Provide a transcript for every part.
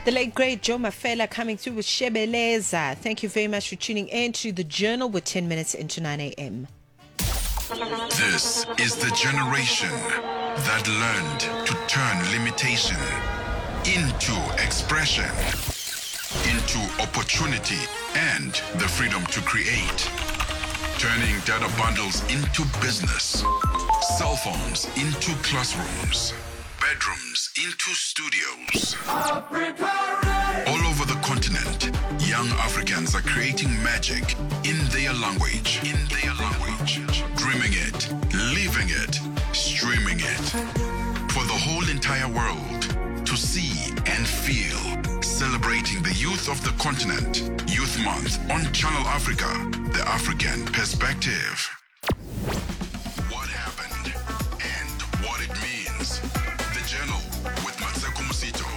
The late great Joe Mafela coming through with Shebeleza. Thank you very much for tuning in to The Journal. We're 10 minutes into 9 a.m. This is the generation that learned to turn limitation into expression, into opportunity and the freedom to create. Turning data bundles into business, cell phones into classrooms, bedrooms into studios. All over the continent, young Africans are creating magic in their language. Dreaming it, living it, streaming it. For the whole entire world to see and feel. Celebrating the youth of the continent. Youth Month on Channel Africa, the African perspective. What happened and what it means. The Journal with Maseko Musito,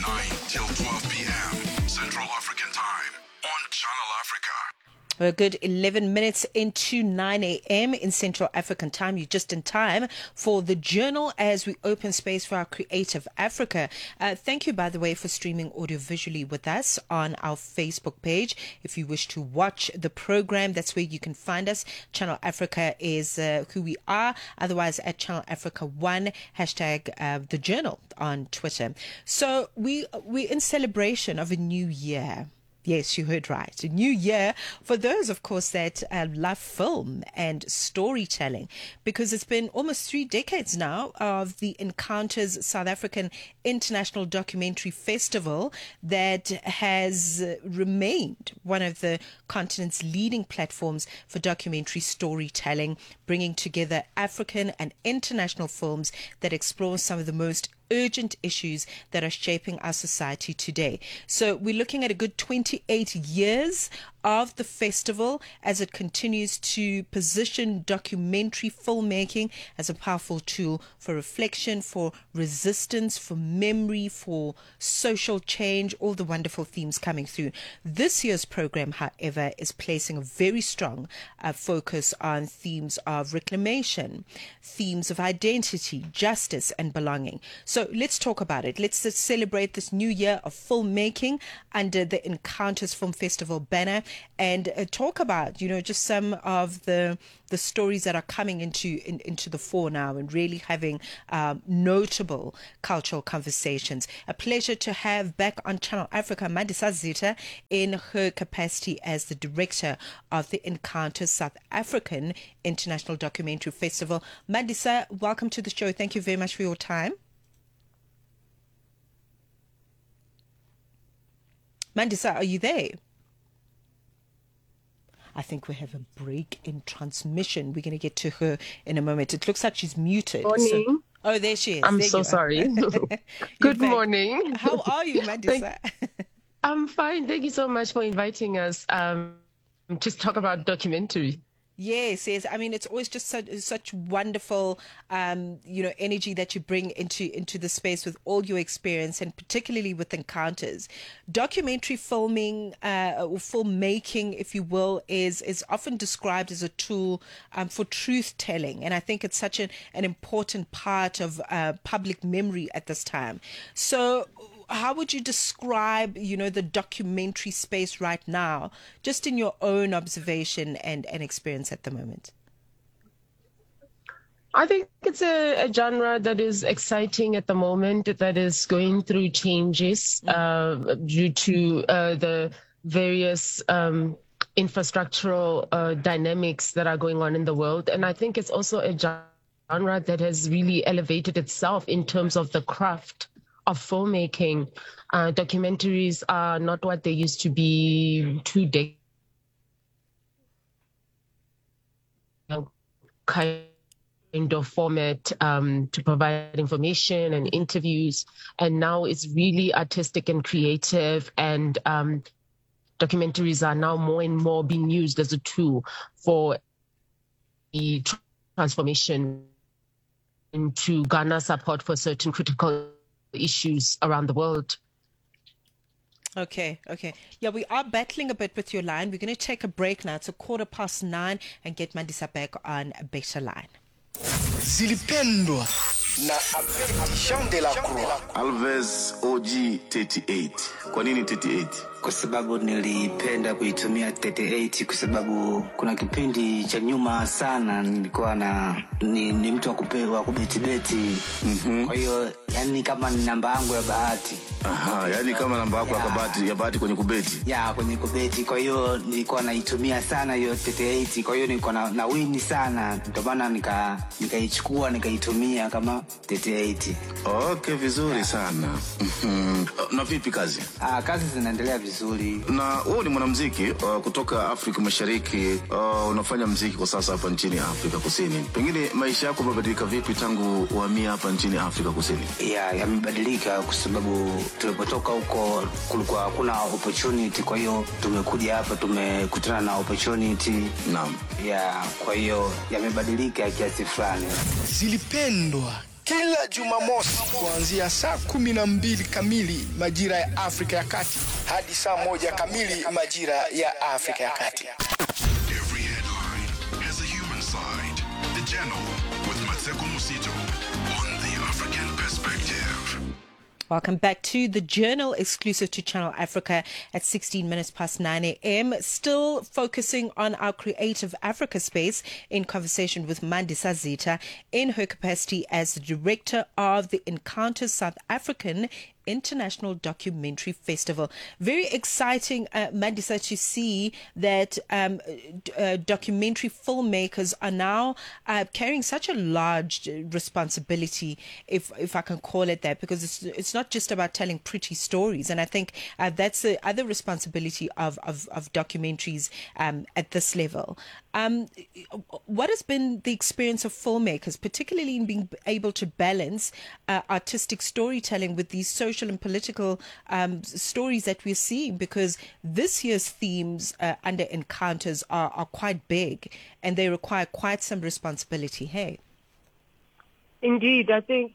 9 till 12 p.m. Central African Time on Channel Africa. We're a good 11 minutes into 9 a.m. in Central African Time. You're just in time for The Journal as we open space for our Creative Africa. Thank you, by the way, for streaming audio-visually with us on our Facebook page. If you wish to watch the program, that's where you can find us. Channel Africa is who we are. Otherwise, at Channel Africa 1, hashtag The Journal on Twitter. So we're in celebration of a new year. Yes, you heard right. A new year for those, of course, that love film and storytelling, because it's been almost 3 decades now of the Encounters South African International Documentary Festival that has remained one of the continent's leading platforms for documentary storytelling, bringing together African and international films that explore some of the most urgent issues that are shaping our society today. So we're looking at a good 28 years of the festival as it continues to position documentary filmmaking as a powerful tool for reflection, for resistance, for memory, for social change, all the wonderful themes coming through. This year's program, however, is placing a very strong focus on themes of reclamation, themes of identity, justice, and belonging. So let's talk about it. Let's celebrate this new year of filmmaking under the Encounters Film Festival banner, and talk about, just some of the stories that are coming into the fore now and really having notable cultural conversations. A pleasure to have back on Channel Africa Mandisa Zita in her capacity as the director of the Encounters South African International Documentary Festival. Mandisa, welcome to the show. Thank you very much for your time. Mandisa, are you there? I think we have a break in transmission. We're going to get to her in a moment. It looks like she's muted. Morning. Oh, there she is. I'm there so sorry. Good morning. How are you, Mandisa? I'm fine. Thank you so much for inviting us to talk about documentary. Yes. I mean, it's always just such wonderful, energy that you bring into the space with all your experience, and particularly with Encounters. Documentary filming, or filmmaking, if you will, is often described as a tool for truth telling, and I think it's such an important part of public memory at this time. So, how would you describe, the documentary space right now, just in your own observation and experience at the moment? I think it's a genre that is exciting at the moment, that is going through changes due to the various infrastructural dynamics that are going on in the world. And I think it's also a genre that has really elevated itself in terms of the craft of filmmaking. Documentaries are not what they used to be 2 decades ago, kind of format to provide information and interviews. And now it's really artistic and creative, and documentaries are now more and more being used as a tool for the transformation and to garner support for certain critical issues around the world. Okay. Yeah, we are battling a bit with your line. We're going to take a break now. It's 9:15 and get Mandisa back on a better line. Zilipendwa na Abedi Jean de la Croix. Alves OG 38. Kwa nini 38? Kwa sababu nilipenda kuitumia 38 kwa sababu kuna kipindi cha nyuma sana nilikuwa ni mtu wa kubeti. Kwa hiyo yani kama ni namba yangu ya bahati. Aha, yani kama namba yako ya bahati kwenye kubeti. Ya, kwenye kubeti. Kwa hiyo nilikuwa naitumia sana hiyo 38. Kwa hiyo nilikuwa na win sana. Ndio maana nikaichukua nikaitumia kama 38. Okay, vizuri sana. Na vipi kazi? Kazi zinaendelea vizuri. Na wewe ni mwanamuziki kutoka Afrika Mashariki, unafanya muziki kwa sasa hapa nchini Afrika Kusini. Pengine maisha yako yamebadilika vipi tangu uhamia hapa nchini Afrika Kusini? Yamebadilika kwa sababu tulipotoka huko kulikuwa hakuna opportunity, kwa hiyo tumekuja hapa tumekutana na opportunity. Naam. Kwa hiyo yamebadilika kiasi fulani. Zilipendwa kila Jumamosi kuanzia saa 12 kamili majira ya Afrika ya Kati hadi saa 1 kamili majira ya Afrika ya Kati. Every headline has a human side. The Journal with Mateko Musito on the African Perspective. Welcome back to The Journal, exclusive to Channel Africa at 16 minutes past 9 a.m. Still focusing on our Creative Africa space in conversation with Mandisa Zita in her capacity as the director of the Encounters South African International Documentary Festival. Very exciting, Mandisa, to see that documentary filmmakers are now carrying such a large responsibility, if I can call it that, because it's not just about telling pretty stories. And I think that's the other responsibility of documentaries at this level. What has been the experience of filmmakers, particularly in being able to balance artistic storytelling with these social and political stories that we're seeing? Because this year's themes under Encounters are quite big and they require quite some responsibility. Hey, indeed, I think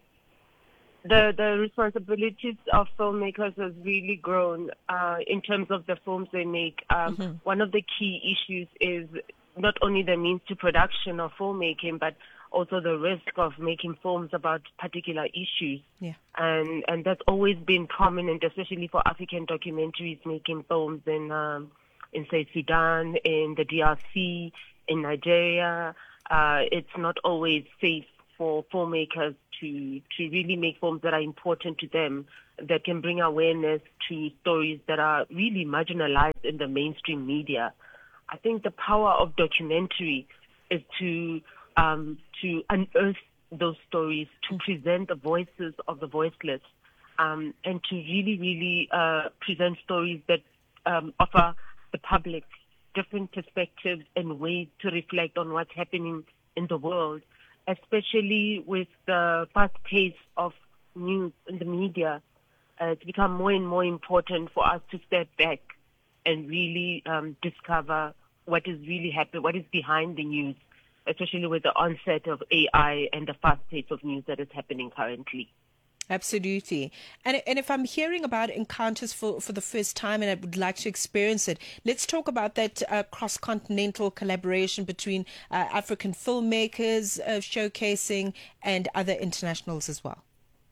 the responsibilities of filmmakers has really grown in terms of the films they make. One of the key issues is not only the means to production of filmmaking, but also the risk of making films about particular issues. Yeah. And that's always been prominent, especially for African documentaries making films in say, Sudan, in the DRC, in Nigeria. It's not always safe for filmmakers to really make films that are important to them, that can bring awareness to stories that are really marginalized in the mainstream media. I think the power of documentary is to unearth those stories, to present the voices of the voiceless, and to really present stories that offer the public different perspectives and ways to reflect on what's happening in the world, especially with the fast pace of news in the media. It's become more and more important for us to step back and really discover what is really happening, what is behind the news, especially with the onset of AI and the fast pace of news that is happening currently. Absolutely. And if I'm hearing about Encounters for the first time and I would like to experience it, let's talk about that cross-continental collaboration between African filmmakers showcasing and other internationals as well.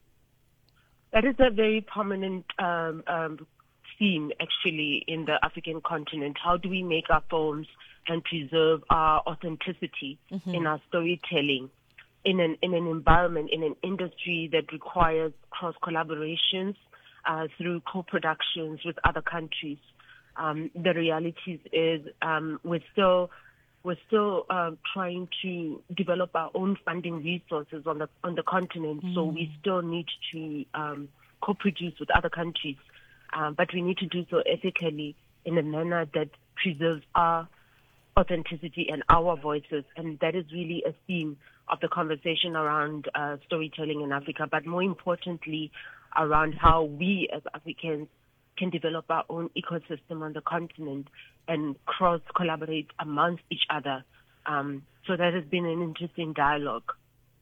That is a very prominent theme, actually, in the African continent. How do we make our films and preserve our authenticity in our storytelling in an environment, in an industry that requires cross collaborations through co-productions with other countries? The reality is we're still trying to develop our own funding resources on the continent, so we still need to co-produce with other countries. But we need to do so ethically in a manner that preserves our authenticity and our voices. And that is really a theme of the conversation around storytelling in Africa, but more importantly, around how we as Africans can develop our own ecosystem on the continent and cross-collaborate amongst each other. So that has been an interesting dialogue.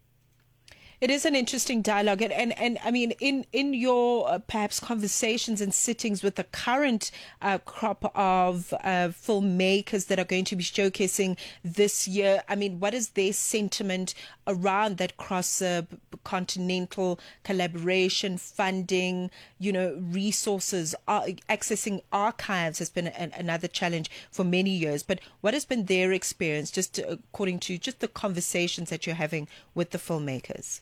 It is an interesting dialogue. And I mean, in your perhaps conversations and sittings with the current crop of filmmakers that are going to be showcasing this year, I mean, what is their sentiment around that cross-continental collaboration, funding, resources, accessing archives has been another challenge for many years. But what has been their experience, just according to just the conversations that you're having with the filmmakers?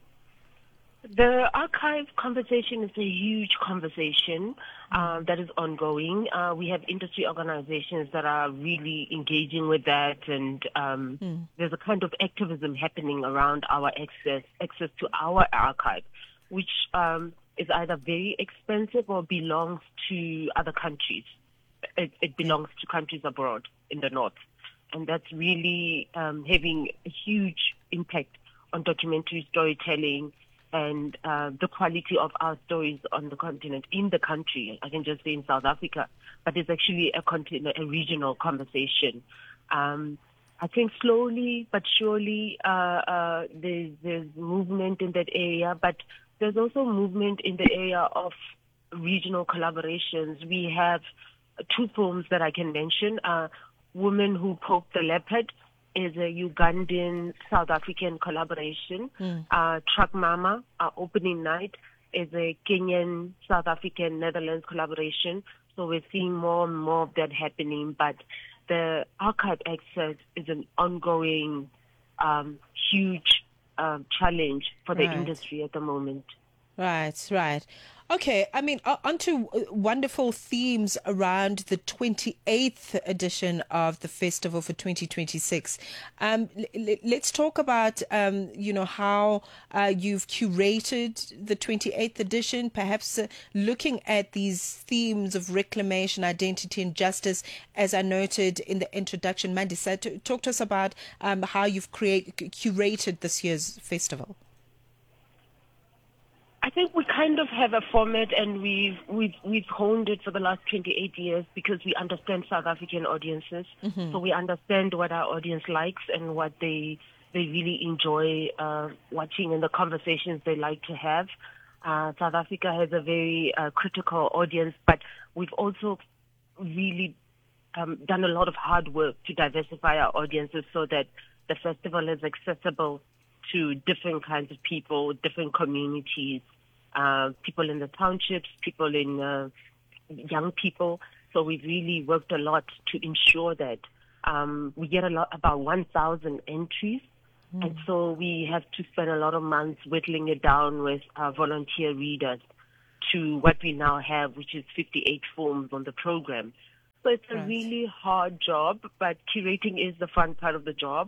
The archive conversation is a huge conversation that is ongoing. We have industry organizations that are really engaging with that, and there's a kind of activism happening around our access to our archive, which is either very expensive or belongs to other countries. It belongs to countries abroad in the north, and that's really having a huge impact on documentary storytelling and the quality of our stories on the continent, in the country. I can just say in South Africa, but it's actually a regional conversation. I think slowly but surely there's movement in that area, but there's also movement in the area of regional collaborations. We have two films that I can mention. Women Who Poked the Leopard is a Ugandan South African collaboration. Truck Mama, our opening night, is a Kenyan South African Netherlands collaboration. So we're seeing more and more of that happening. But the archive access is an ongoing huge challenge for the industry at the moment. Right. Okay, I mean, onto wonderful themes around the 28th edition of the festival for 2026. Let's talk about, how you've curated the 28th edition, perhaps looking at these themes of reclamation, identity and justice, as I noted in the introduction. Mandisa, talk to us about how you've curated this year's festival. I think we kind of have a format, and we've honed it for the last 28 years because we understand South African audiences. So we understand what our audience likes and what they really enjoy watching, and the conversations they like to have. South Africa has a very critical audience, but we've also really done a lot of hard work to diversify our audiences so that the festival is accessible to different kinds of people, different communities, people in the townships, people in young people. So we've really worked a lot to ensure that we get about 1,000 entries. And so we have to spend a lot of months whittling it down with volunteer readers to what we now have, which is 58 films on the program. So it's a really hard job, but curating is the fun part of the job.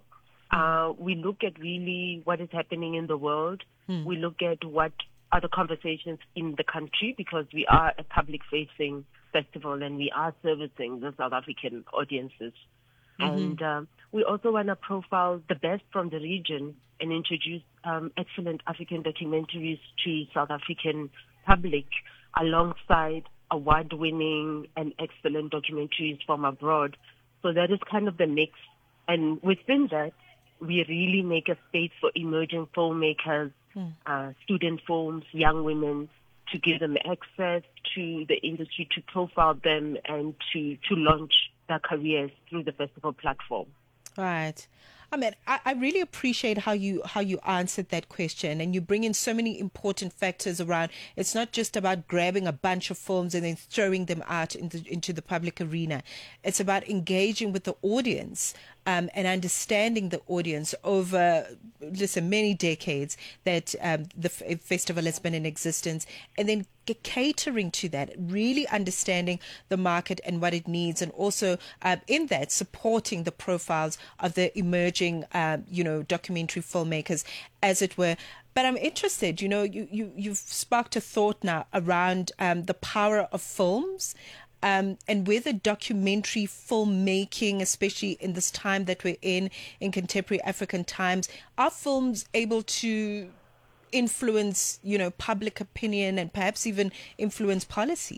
We look at really what is happening in the world. We look at what are the conversations in the country, because we are a public-facing festival and we are servicing the South African audiences. And we also want to profile the best from the region and introduce excellent African documentaries to South African public, alongside award-winning and excellent documentaries from abroad. So that is kind of the mix. And within that, we really make a space for emerging filmmakers, student films, young women, to give them access to the industry, to profile them, and to launch their careers through the festival platform. Right. I mean, I really appreciate how you answered that question, and you bring in so many important factors around. It's not just about grabbing a bunch of films and then throwing them out into the public arena. It's about engaging with the audience and understanding the audience over, many decades that the festival has been in existence, and then catering to that, really understanding the market and what it needs, and also in that supporting the profiles of the emerging, documentary filmmakers, as it were. But I'm interested, you've sparked a thought now around the power of films. And whether documentary filmmaking, especially in this time that we're in contemporary African times, are films able to influence, public opinion and perhaps even influence policy?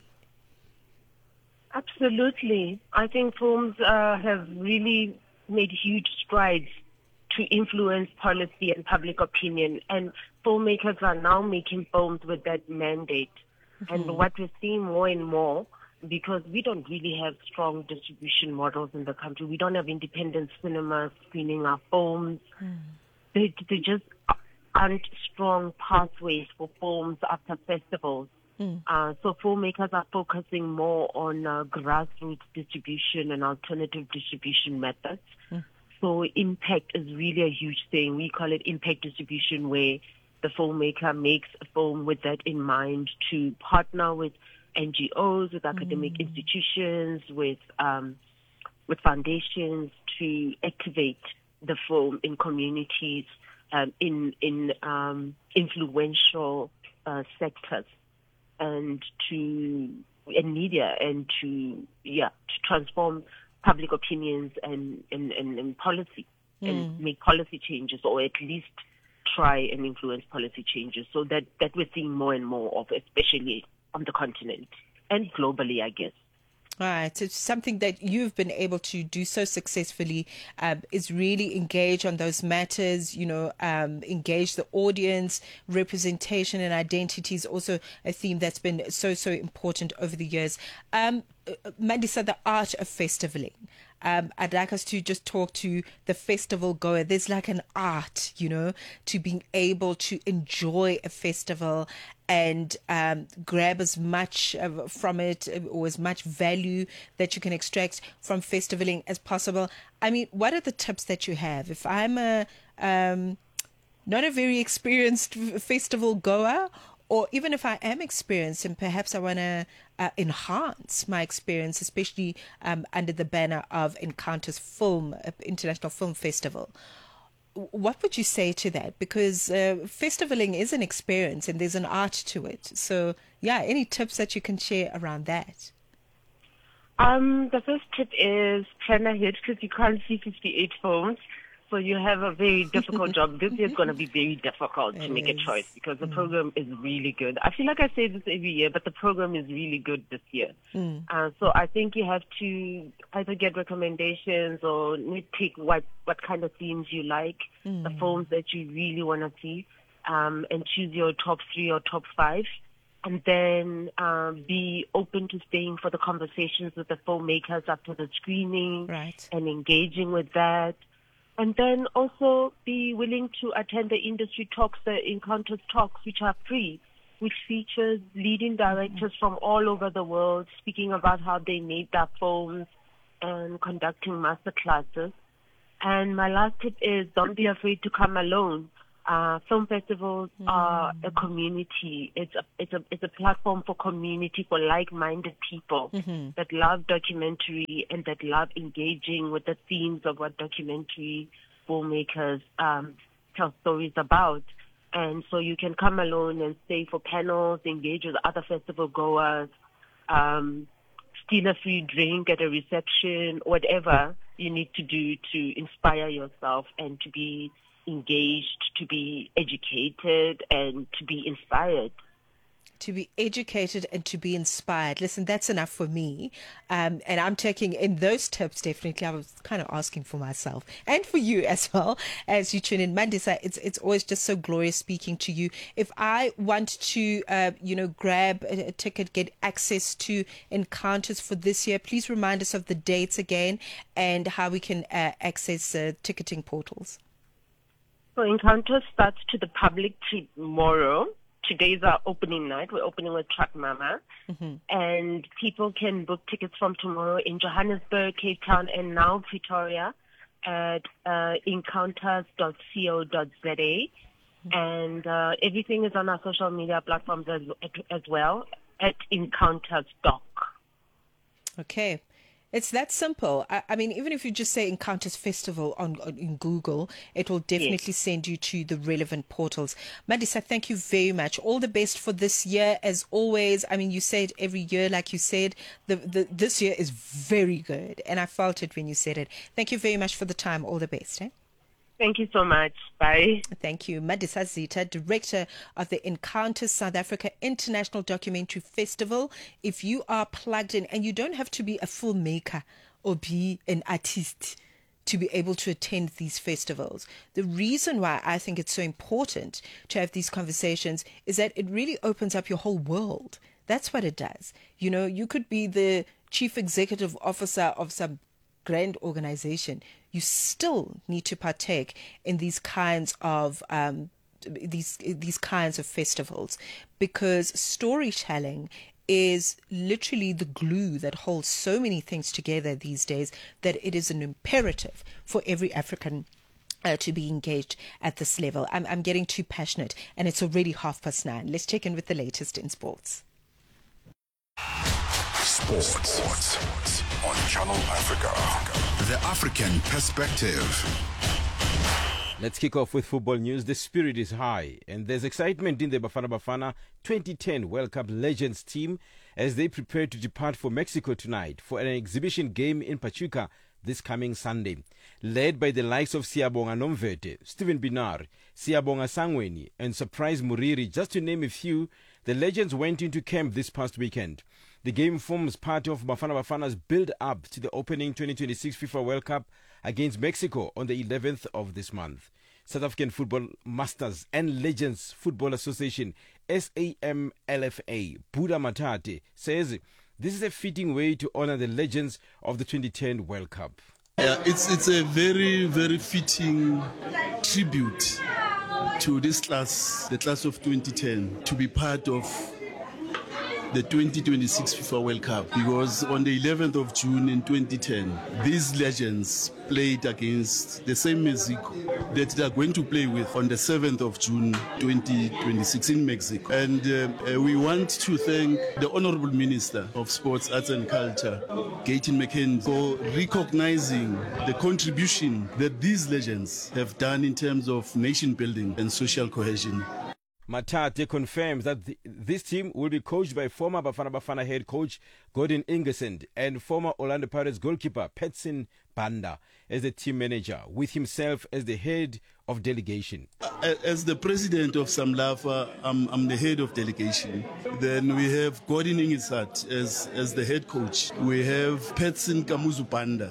Absolutely. I think films have really made huge strides to influence policy and public opinion. And filmmakers are now making films with that mandate. And what we're seeing more and more, because we don't really have strong distribution models in the country. We don't have independent cinemas screening our films. they just aren't strong pathways for films after festivals. So filmmakers are focusing more on grassroots distribution and alternative distribution methods. So impact is really a huge thing. We call it impact distribution, where the filmmaker makes a film with that in mind, to partner with NGOs, with academic institutions, with foundations, to activate the film in communities, in influential sectors, and media, and to transform public opinions and policy, and make policy changes, or at least try and influence policy changes. So that we're seeing more and more of, especially on the continent and globally, I guess. All right. So something that you've been able to do so successfully is really engage on those matters, engage the audience. Representation and identity is also a theme that's been so important over the years. Mandisa, the art of festivaling. I'd like us to just talk to the festival goer. There's like an art, to being able to enjoy a festival and grab as much from it, or as much value that you can extract from festivaling as possible. I mean, what are the tips that you have? If I'm not a very experienced festival goer, or even if I am experienced and perhaps I want to enhance my experience, especially under the banner of Encounters International Film Festival, what would you say to that? Because festivaling is an experience and there's an art to it. So, any tips that you can share around that? The first tip is plan ahead, because you can't see 58 films. So you have a very difficult job. This year is going to be very difficult to make a choice, because the program is really good. I feel like I say this every year, but the program is really good this year. So I think you have to either get recommendations or nitpick what kind of themes you like, the films that you really want to see, and choose your top 3 or top 5. And then be open to staying for the conversations with the filmmakers after the screening, right, and engaging with that. And then also be willing to attend the industry talks, the Encounters Talks, which are free, which features leading directors from all over the world speaking about how they made their films and conducting masterclasses. And my last tip is, don't be afraid to come alone. Film festivals are a community. It's a platform for community, for like-minded people that love documentary and that love engaging with the themes of what documentary filmmakers tell stories about. And so you can come alone and stay for panels, engage with other festival goers, steal a free drink at a reception, whatever you need to do to inspire yourself and to be engaged, to be educated, and to be inspired. To be educated and to be inspired. Listen, that's enough for me. And I'm taking in those tips, definitely. I was kind of asking for myself and for you as well as you tune in. Mandisa, it's always just so glorious speaking to you. If I want to, grab a ticket, get access to Encounters for this year, please remind us of the dates again and how we can access ticketing portals. So Encounters starts to the public tomorrow. Today's our opening night. We're opening with Truck Mama. And people can book tickets from tomorrow in Johannesburg, Cape Town, and now Pretoria at encounters.co.za. And everything is on our social media platforms as well at EncountersDoc. Okay. It's that simple. I mean, even if you just say Encounters Festival in Google, it will definitely send you to the relevant portals. Mandisa, thank you very much. All the best for this year, as always. I mean, you say it every year, like you said. This year is very good, and I felt it when you said it. Thank you very much for the time. All the best. Thank you so much. Bye. Thank you. Mandisa Zita, Director of the Encounters South Africa International Documentary Festival. If you are plugged in, and you don't have to be a filmmaker or be an artist to be able to attend these festivals. The reason why I think it's so important to have these conversations is that it really opens up your whole world. That's what it does. You know, you could be the chief executive officer of some grand organization. you still need to partake in these kinds of these kinds of festivals, because storytelling is literally the glue that holds so many things together these days, that it is an imperative for every African to be engaged at this level. I'm getting too passionate, and it's already 9:30. Let's check in with the latest in sports. Sports on Channel Africa. The African perspective. Let's kick off with football news. The spirit is high, and there's excitement in the Bafana Bafana 2010 World Cup Legends team as they prepare to depart for Mexico tonight for an exhibition game in Pachuca this coming Sunday. Led by the likes of Siyabonga Nomvete, Stephen Binar, Siyabonga Sangweni, and Surprise Muriri, just to name a few, the Legends went into camp this past weekend. The game forms part of Bafana Bafana's build-up to the opening 2026 FIFA World Cup against Mexico on the 11th of this month. South African Football Masters and Legends Football Association, SAMLFA, Buda Matate, says this is a fitting way to honor the legends of the 2010 World Cup. Yeah, it's a very, very fitting tribute to this class, the class of 2010, to be part of the 2026 FIFA World Cup, because on the 11th of June in 2010, these legends played against the same Mexico that they are going to play with on the 7th of June 2026 in Mexico. And we want to thank the Honorable Minister of Sports, Arts and Culture, Gayton McKenzie, for recognizing the contribution that these legends have done in terms of nation building and social cohesion. Matate confirms that this team will be coached by former Bafana Bafana head coach Gordon Ingersand and former Orlando Pirates goalkeeper Petsin Banda as the team manager, with himself as the head of delegation. As the president of SAMLAFA, I'm the head of delegation. Then we have Gordon Ingersand as the head coach. We have Petsin Kamuzu Banda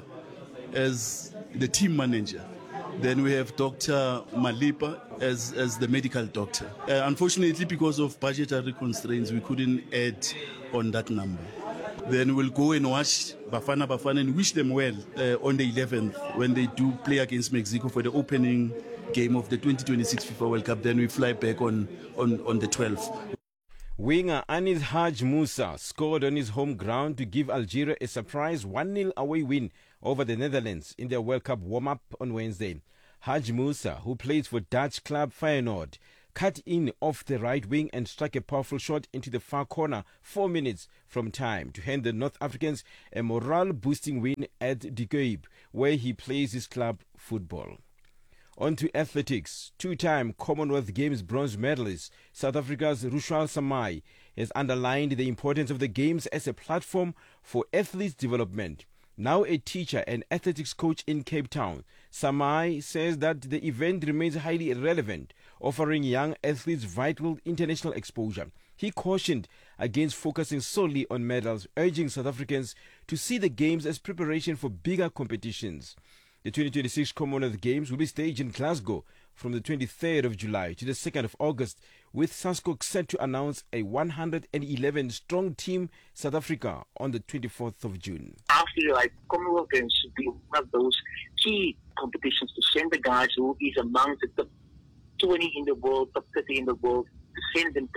as the team manager. Then we have Dr. Malipa as the medical doctor. Unfortunately, because of budgetary constraints, we couldn't add on that number. Then we'll go and watch Bafana Bafana and wish them well on the 11th when they do play against Mexico for the opening game of the 2026 FIFA World Cup. Then we fly back on the 12th. Winger Anis Haj Musa scored on his home ground to give Algeria a surprise 1-0 away win over the Netherlands in their World Cup warm-up on Wednesday. Haj Musa, who plays for Dutch club Feyenoord, cut in off the right wing and struck a powerful shot into the far corner 4 minutes from time to hand the North Africans a morale-boosting win at De Kuip, where he plays his club football. On to athletics. Two-time Commonwealth Games bronze medalist South Africa's Rushal Samai has underlined the importance of the Games as a platform for athletes' development. Now a teacher and athletics coach in Cape Town, Samai says that the event remains highly relevant, offering young athletes vital international exposure. He cautioned against focusing solely on medals, urging South Africans to see the Games as preparation for bigger competitions. The 2026 Commonwealth Games will be staged in Glasgow from the 23rd of July to the 2nd of August, with SASCO set to announce a 111-strong team South Africa on the 24th of June. I feel like Commonwealth Games should be one of those key competitions to send the guys who is among the top 20 in the world, top 30 in the world, to send them to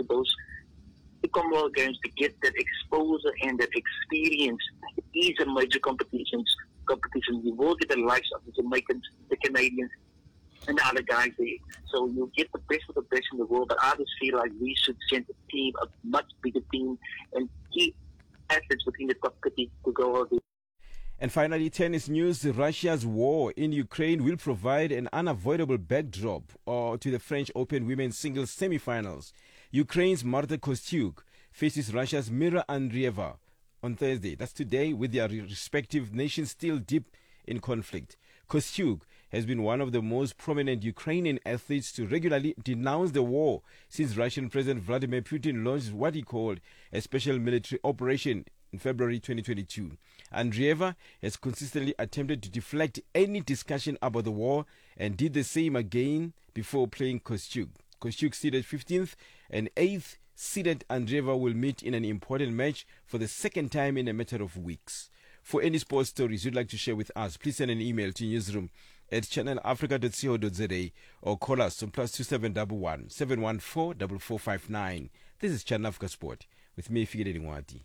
the Commonwealth Games to get that exposure and that experience. These are major competitions. You will get the likes of the Jamaicans, the Canadians, and the other guys there. So you get the best of the best in the world. But I just feel like we should send a team, a much bigger team, and keep athletes within the top 30 to go over there. And finally, tennis news. Russia's war in Ukraine will provide an unavoidable backdrop to the French Open women's singles semi-finals. Ukraine's Marta Kostyuk faces Russia's Mira Andreeva on Thursday. That's today, with their respective nations still deep in conflict. Kostyuk has been one of the most prominent Ukrainian athletes to regularly denounce the war since Russian President Vladimir Putin launched what he called a special military operation in February 2022. Andreeva has consistently attempted to deflect any discussion about the war and did the same again before playing Kostyuk. Kostyuk seeded 15th and 8th seeded Andreeva will meet in an important match for the second time in a matter of weeks. For any sports stories you'd like to share with us, please send an email to newsroom@channelafrica.co.za or call us on +2711 714 4459. This is Channel Africa Sport with me, Fikile Ngwati.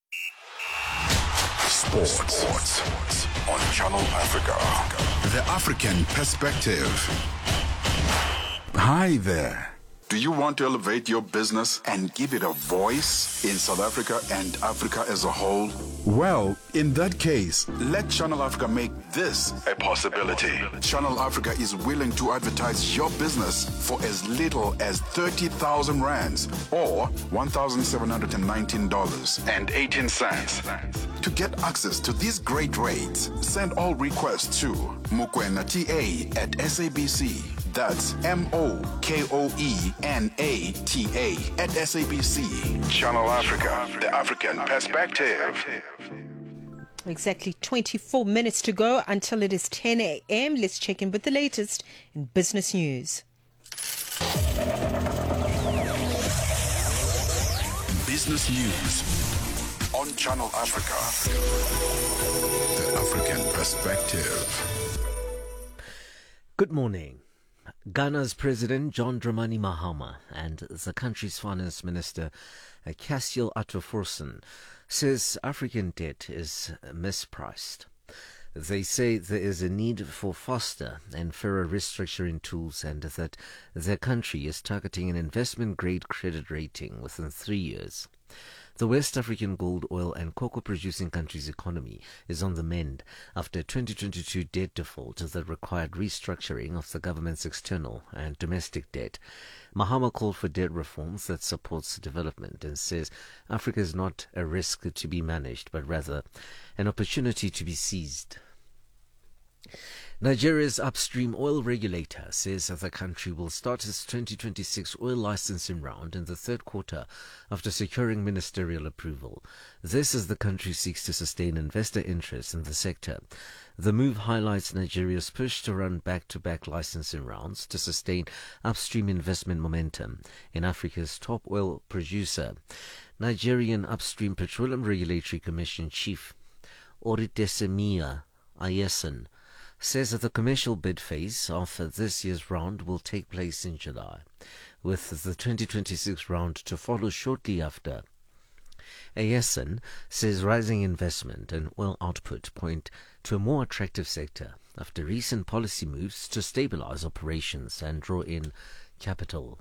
Sports on Channel Africa. The African perspective. Hi there. Do you want to elevate your business and give it a voice in South Africa and Africa as a whole? Well, in that case, let Channel Africa make this a possibility. Channel Africa is willing to advertise your business for as little as 30,000 rands or $1,719.18. To get access to these great rates, send all requests to mukwenata@SABC. That's MOKOENATA@SABC. Channel Africa, the African perspective. Exactly 24 minutes to go until it is 10 a.m. Let's check in with the latest in business news. Business news on Channel Africa. The African perspective. Good morning. Ghana's President John Dramani Mahama and the country's Finance Minister Cassiel Ato-Forson says African debt is mispriced. They say there is a need for faster and fairer restructuring tools and that their country is targeting an investment-grade credit rating within 3 years. The West African gold, oil and cocoa producing country's economy is on the mend after a 2022 debt default that required restructuring of the government's external and domestic debt. Mahama called for debt reforms that supports development and says Africa is not a risk to be managed but rather an opportunity to be seized. Nigeria's upstream oil regulator says that the country will start its 2026 oil licensing round in the third quarter after securing ministerial approval. This as the country seeks to sustain investor interest in the sector. The move highlights Nigeria's push to run back-to-back licensing rounds to sustain upstream investment momentum in Africa's top oil producer. Nigerian Upstream Petroleum Regulatory Commission Chief Oritesemiya Ayeson says that the commercial bid phase of this year's round will take place in July, with the 2026 round to follow shortly after. Ayeson says rising investment and oil output point to a more attractive sector after recent policy moves to stabilize operations and draw in capital.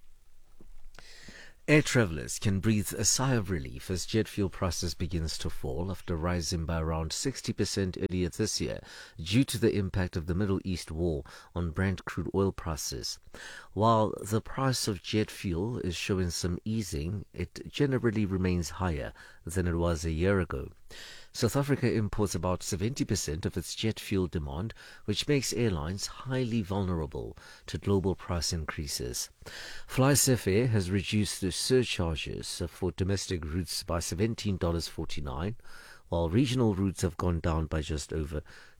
Air travellers can breathe a sigh of relief as jet fuel prices begins to fall after rising by around 60% earlier this year due to the impact of the Middle East war on Brent crude oil prices. While the price of jet fuel is showing some easing, it generally remains higher than it was a year ago. South Africa imports about 70% of its jet fuel demand, which makes airlines highly vulnerable to global price increases. FlySafair has reduced the surcharges for domestic routes by $17.49, while regional routes have gone down by just over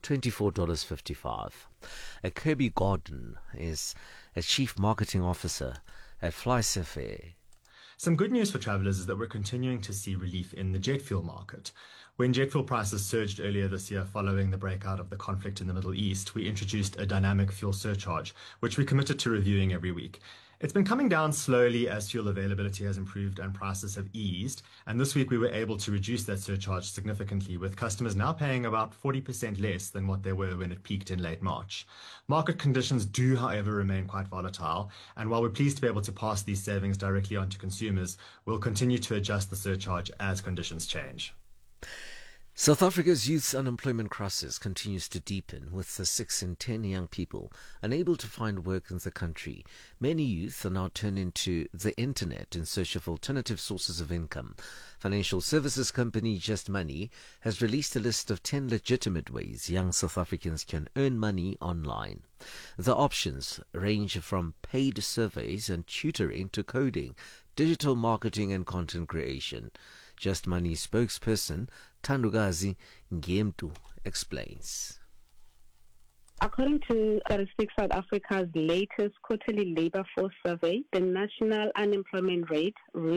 $24.55. Kirby Gordon is a chief marketing officer at FlySafair. Some good news for travellers is that we're continuing to see relief in the jet fuel market. When jet fuel prices surged earlier this year following the breakout of the conflict in the Middle East, we introduced a dynamic fuel surcharge, which we committed to reviewing every week. It's been coming down slowly as fuel availability has improved and prices have eased, and this week we were able to reduce that surcharge significantly, with customers now paying about 40% less than what they were when it peaked in late March. Market conditions do, however, remain quite volatile, and while we're pleased to be able to pass these savings directly on to consumers, we'll continue to adjust the surcharge as conditions change. South Africa's youth unemployment crisis continues to deepen, with 6 in 10 young people unable to find work in the country. Many youth are now turning to the internet in search of alternative sources of income. Financial services company Just Money has released a list of 10 legitimate ways young South Africans can earn money online. The options range from paid surveys and tutoring to coding, digital marketing and content creation. Just Money spokesperson Thandukazi Ngemtu explains. According to Statistics South Africa's latest quarterly labor force survey, the national unemployment rate reached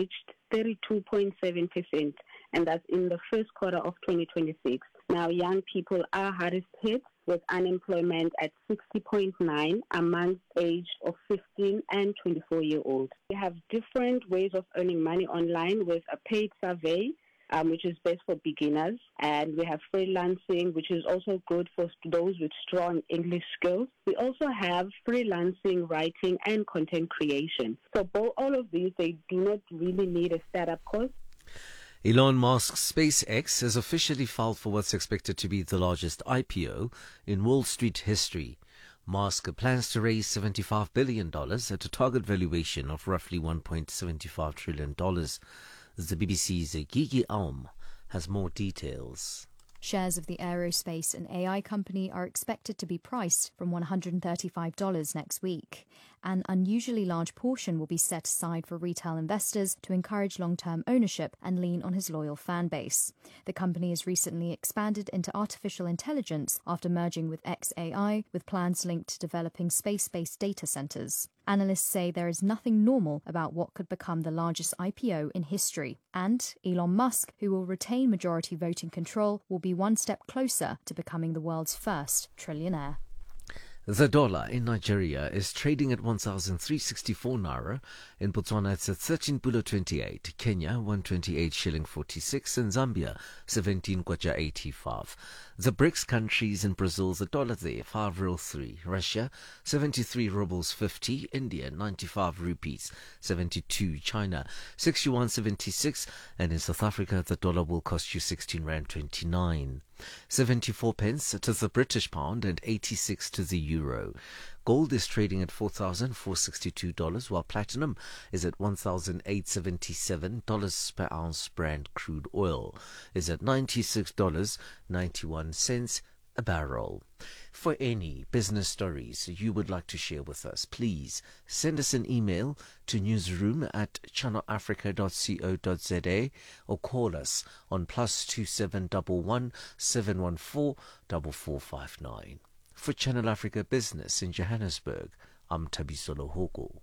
32.7%, and that's in the first quarter of 2026. Now, young people are hardest hit, with unemployment at 60.9 amongst age of 15 and 24-year-olds. We have different ways of earning money online with a paid survey, which is best for beginners, and we have freelancing, which is also good for those with strong English skills. We also have freelancing, writing, and content creation. So all of these, they do not really need a startup cost. Elon Musk's SpaceX has officially filed for what's expected to be the largest IPO in Wall Street history. Musk plans to raise $75 billion at a target valuation of roughly $1.75 trillion. The BBC's Gigi Alm has more details. Shares of the aerospace and AI company are expected to be priced from $135 next week. An unusually large portion will be set aside for retail investors to encourage long-term ownership and lean on his loyal fan base. The company has recently expanded into artificial intelligence after merging with xAI, with plans linked to developing space-based data centers. Analysts say there is nothing normal about what could become the largest IPO in history. And Elon Musk, who will retain majority voting control, will be one step closer to becoming the world's first trillionaire. The dollar in Nigeria is trading at 1,364 naira. In Botswana, it's at 13.28. Kenya, 128 shilling 46. And Zambia, 17 kwacha 85. The BRICS countries in Brazil, the dollar there, 5.03. Russia, 73 rubles 50. India, 95 rupees 72. China, 61.76. And in South Africa, the dollar will cost you 16 rand 29. 74 pence to the British pound and 86 to the euro. Gold is trading at $4,462, while platinum is at $1,877 per ounce. Brent crude oil is at $96.91 a barrel. For any business stories you would like to share with us, please send us an email to newsroom@channelafrica.co.za or call us on +2711 714 4459. For Channel Africa Business in Johannesburg, I'm Tabisolo Hoko.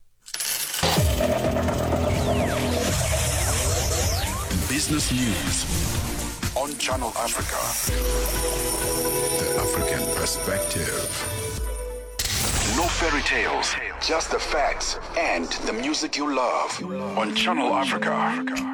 Business News on Channel Africa. The African perspective. No fairy tales, just the facts and the music you love on Channel Africa.